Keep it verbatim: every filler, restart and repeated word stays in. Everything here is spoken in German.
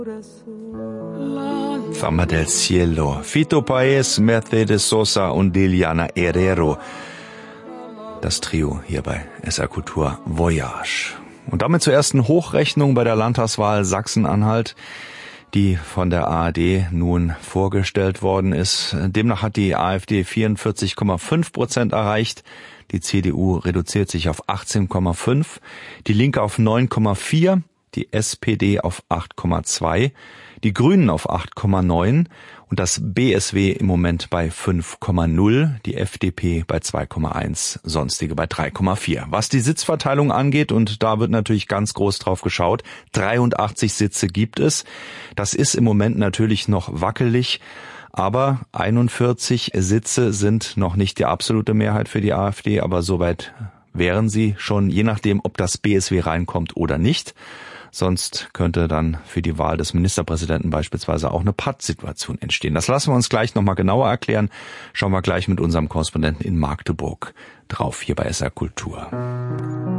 Fama del Cielo, Fito Paez, Mercedes Sosa und Liliana Herrero. Das Trio hier bei S R Kultur Voyage. Und damit zur ersten Hochrechnung bei der Landtagswahl Sachsen-Anhalt, die von der A R D nun vorgestellt worden ist. Demnach hat die AfD vierundvierzig Komma fünf Prozent erreicht, die C D U reduziert sich auf achtzehn Komma fünf, die Linke auf neun Komma vier, die S P D auf acht Komma zwei, die Grünen auf acht Komma neun und das B S W im Moment bei fünf Komma null, die F D P bei zwei Komma eins, sonstige bei drei Komma vier. Was die Sitzverteilung angeht, und da wird natürlich ganz groß drauf geschaut, dreiundachtzig Sitze gibt es. Das ist im Moment natürlich noch wackelig, aber einundvierzig Sitze sind noch nicht die absolute Mehrheit für die AfD, aber soweit wären sie schon, je nachdem, ob das B S W reinkommt oder nicht. Sonst könnte dann für die Wahl des Ministerpräsidenten beispielsweise auch eine Pattsituation entstehen. Das lassen wir uns gleich nochmal genauer erklären. Schauen wir gleich mit unserem Korrespondenten in Magdeburg drauf, hier bei S R Kultur.